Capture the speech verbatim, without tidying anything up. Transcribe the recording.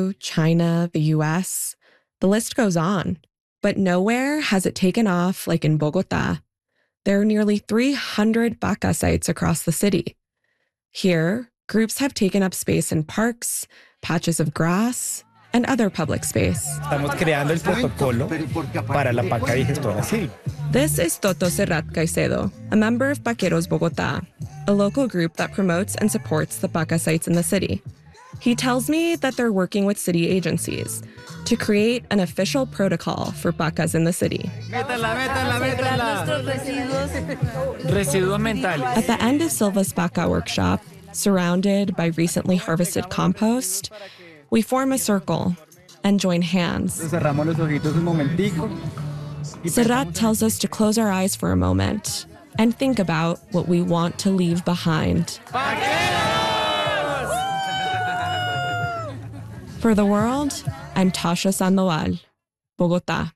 Peru, China, the U S. The list goes on. But nowhere has it taken off like in Bogota. There are nearly three hundred paca sites across the city. Here, groups have taken up space in parks, patches of grass, and other public space. Estamos creando el protocolo para la paca digestora civil. This is Toto Serrat Caicedo, a member of Paqueros Bogotá, a local group that promotes and supports the paca sites in the city. He tells me that they're working with city agencies to create an official protocol for pacas in the city. Métala, métala, métala. Residuos mentales. At the end of Silva's paca workshop, surrounded by recently harvested compost, we form a circle and join hands. Cerramos los ojitos un momentico. Serrat tells us to close our eyes for a moment and think about what we want to leave behind. For the world, I'm Tasha Sandoval, Bogotá.